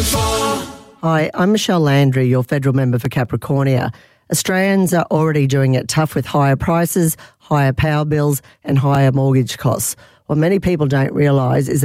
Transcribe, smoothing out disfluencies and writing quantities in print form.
Hi, I'm Michelle Landry, your federal member for Capricornia. Australians are already doing it tough with higher prices, higher power bills and higher mortgage costs. What many people don't realise is